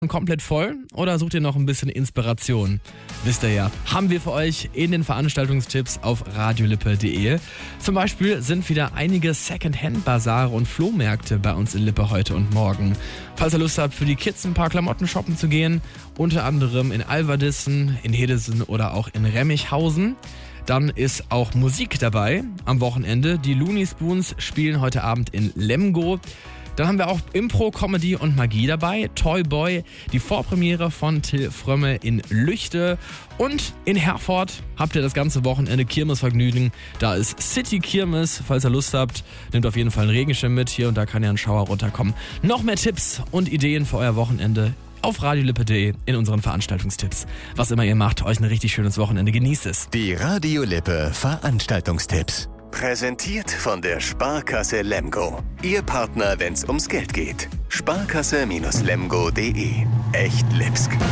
komplett voll oder sucht ihr noch ein bisschen Inspiration? Wisst ihr ja, haben wir für euch in den Veranstaltungstipps auf radiolippe.de. Zum Beispiel sind wieder einige Second-Hand-Basare und Flohmärkte bei uns in Lippe heute und morgen. Falls ihr Lust habt, für die Kids ein paar Klamotten shoppen zu gehen, unter anderem in Alverdissen, in Hedesen oder auch in Remmichhausen, dann ist auch Musik dabei am Wochenende. Die Looney Spoons spielen heute Abend in Lemgo. Dann haben wir auch Impro, Comedy und Magie dabei. Toy Boy, die Vorpremiere von Till Frömme in Lüchte. Und in Herford habt ihr das ganze Wochenende Kirmesvergnügen. Da ist City Kirmes. Falls ihr Lust habt, nehmt auf jeden Fall einen Regenschirm mit. Hier und da kann ja ein Schauer runterkommen. Noch mehr Tipps und Ideen für euer Wochenende auf radiolippe.de in unseren Veranstaltungstipps. Was immer ihr macht, euch ein richtig schönes Wochenende. Genießt es. Die Radio Lippe Veranstaltungstipps. Präsentiert von der Sparkasse Lemgo. Ihr Partner, wenn's ums Geld geht. Sparkasse-Lemgo.de. Echt Lipsk.